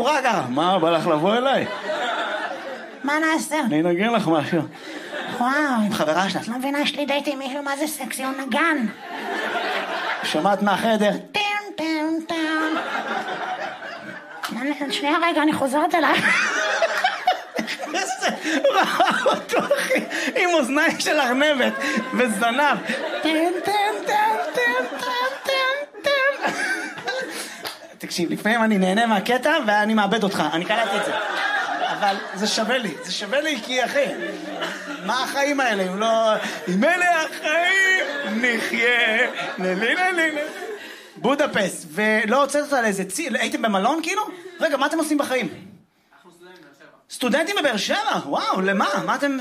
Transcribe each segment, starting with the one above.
בחורה ככה, מה, בא לך לבוא אליי? מה נעשה? אני אנגן לך משהו. וואו, עם חברה שלה. את לא מבינה, יש לי דייט עם מישהו, מה זה סקסי, הוא נגן. שמעת מהחדר? טם טם טם. שנייה רגע, אני חוזרת אליי. ראה אותו אחי, עם אוזניים של ארנבת וזנב. טם טם טם טם טם טם טם. תקשיב, לפעמים אני נהנה מהקטע ואני מאבד אותך, אני קלטתי את זה. אבל זה שווה לי כי אחי, מה החיים האלה אם לא... אם אלה החיים נחיה ללילה בודפסט. ולא הוצאת אותה לאיזה הייתם במלון כאילו? רגע, מה אתם עושים בחיים? סטודנטים בבאר שבע? וואו, למה? מה אתם...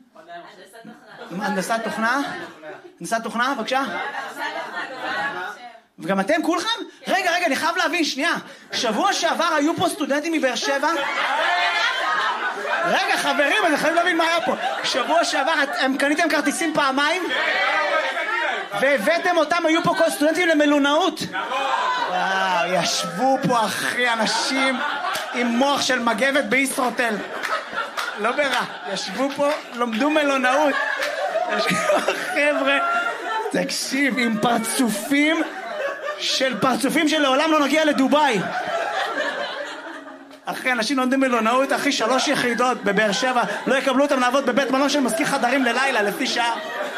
הנדסת תוכנה? הנדסת תוכנה, בבקשה? וגם אתם כולכם? רגע, אני חייב להבין, שנייה. שבוע שעבר היו פה סטודנטים מבאר שבע? רגע, חברים, אני חייב להבין מה היה פה. שבוע שעבר, הם קניתם כרטיסים פעמיים? והבאתם אותם, היו פה כל סטודנטים למלונאות? וואו, ישבו פה אחי אנשים עם מוח של מגבת בישרוטל. לא ברע, ישבו פה, לומדו מלונאות. ישבו חבר'ה, תקשיב, עם פרצופים שלעולם לא נגיע לדוביי. אחי, אנשים לומדים מלונאות, אחי, 3 יחידות בבאר שבע, לא יקבלו אותם לעבוד בבית מלון של מזכיר חדרים ללילה, לפי שעה.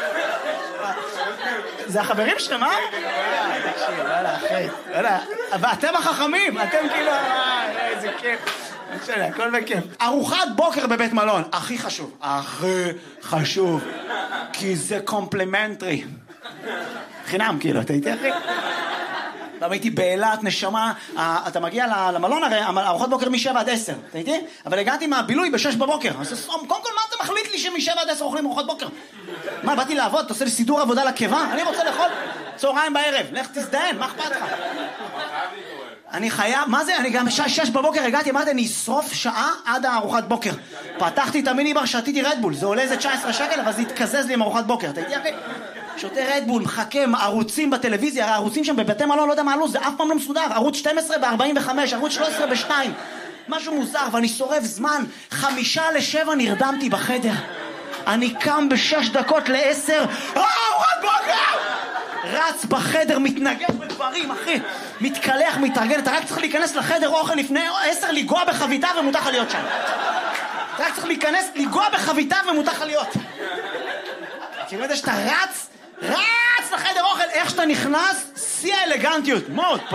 זה החברים שלהם, אה? תקשיב, וואלה, אחי, וואלה. ואתם החכמים, אתם כאילו, איזה כיף. הכל בכיף. ארוחת בוקר בבית מלון, הכי חשוב. כי זה קומפלימנטרי. חינם, כאילו, אתה איתי, אחי? פעם הייתי באילת, נשמה, אתה מגיע למלון הרי, ארוחת בוקר מ7 עד 10, אתה איתי? אבל הגעתי מהבילוי ב6 בבוקר. אז קודם כל, מה אתה מחליט לי שמ7 עד 10 אוכלים ארוחת בוקר? מה, באתי לעבוד? אתה עושה לי סידור עבודה לקיבה? אני רוצה לאכול צהריים בערב. לך תזדיין, מה אכפת לך? אני חייב, מה זה? אני גם בשעה 6 בבוקר הגעתי, אמרתי, אני אשרוף שעה עד הארוחת בוקר. פתחתי את המיני בר, שתיתי רדבול, זה עולה איזה 19 שקל, אבל זה התקזז לי עם ארוחת בוקר. אתה איתי, אחי? שותה רדבול, מחכה, ערוצים בטלוויזיה, הרי הערוצים שם בבתי מלון, לא יודע מה עלו, זה אף פעם לא מסודר. ערוץ 12 ב-45, ערוץ 13 ב-2. משהו מוזר, ואני שורף זמן. 6:55 נרדמתי בחדר. אני קם ב6 דקות ל10, ארוחת בוקר! רץ בחדר, מתנגש בדברים, אחי. מתקלח, מתארגן, אתה רק צריך להיכנס לחדר אוכל לפני 10, לגוע בחביתה ומותר לך להיות שם. אתה רק צריך להיכנס, לגוע בחביתה ומותר לך להיות. כאילו את זה שאתה רץ לחדר אוכל, איך שאתה נכנס, שיא האלגנטיות.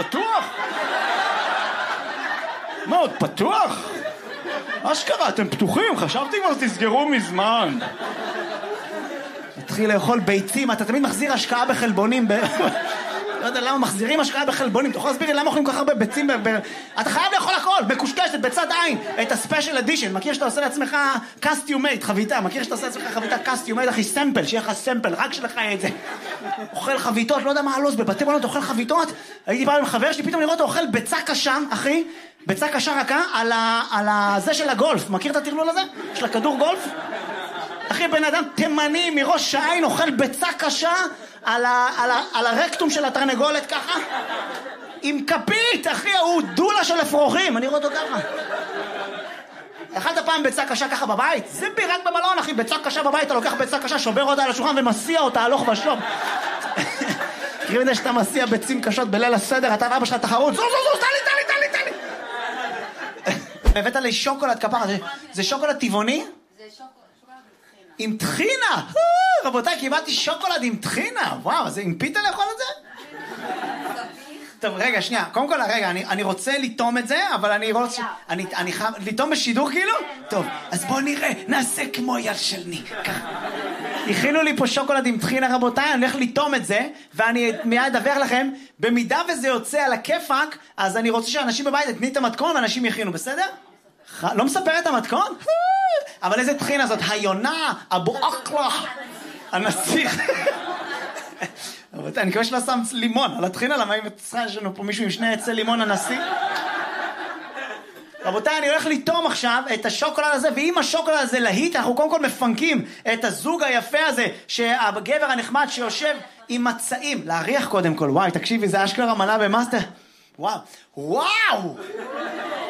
מאוד פתוח. אשכרה, אתם פתוחים, חשבתי כבר תסגרו מזמן. התחיל לאכול ביצים, אתה תמיד מחזיר השקעה בחלבונים. לא יודע למה מחזירים השקעה בחלבונים. אתה יכול להסביר לי למה אוכלים כל כך הרבה ביצים? אתה חייב לאכול הכל, מקושקשת, בצד עין. את הספיישל אדישן, מכיר שאתה עושה לעצמך קסטיומייט, חביתה, מכיר שאתה עושה לעצמך חביתה קסטיומייט, אחי, סמפל, שיהיה לך סמפל, רק שלך יהיה את זה. אוכל חביתות, לא יודע מה הלו"ז, בבתי מלון אוכל חביתות. הייתי פעם עם חבר שלי, פתאום לראות אותו אוכל ביצה קשה, אחי, ביצה קשה רכה, על זה של הגולף. מכיר את הטרלול הזה? של הכדור גולף? אחי, בן אדם תימני מראש העין אוכל ביצה קשה על הרקטום של התרנגולת ככה עם כפית, אחי, הוא דולה של אפרוחים. אני רואה אותו ככה. אכלת פעם ביצה קשה ככה בבית? זה רק במלון, אחי. ביצה קשה בבית, אתה לוקח ביצה קשה, שובר אותה על השולחן ומסיע אותה הלוך ושוב. קריאים את זה שאתה מסיע ביצים קשות בליל הסדר, אתה ואבא שלך תחרות, זו, תן לי. הבאת לי שוקולד כפרה, זה שוקולד טבעוני? זה שוקולד עם טחינה. רבותיי, קיבלתי שוקולד עם טחינה. וואו, זה עם פיתה לאכול את זה? טוב, רגע, שנייה. קודם כל, רגע, אני רוצה לטום את זה, אבל אני רוצה... אני חייב... לטום בשידור כאילו? טוב, אז בואו נראה. נעשה כמו יד של ניק. ככה. הכינו לי פה שוקולד עם טחינה, רבותיי, אני הולך לטום את זה, ואני מיד אדווח לכם, במידה וזה יוצא על הכיפק, אז אני רוצה שאנשים בבית יתני את המתכון, ואנשים יכינו, בסדר? לא מספר את המתכון? אבל איזה טחינה זאת? היונה, אבו אקלה, הנסיך. רבותיי, אני מקווה שלא שם לימון על הטחינה, למה אם יש לנו פה מישהו עם 2 עצי לימון הנשיא? רבותיי, אני הולך לטום עכשיו את השוקולד הזה, ואם השוקולד הזה להיט, אנחנו קודם כל מפנקים את הזוג היפה הזה, שהגבר הנחמד שיושב עם מצעים. להריח קודם כל, וואי, תקשיבי, זה אשכרה מנה במאסטר. וואו.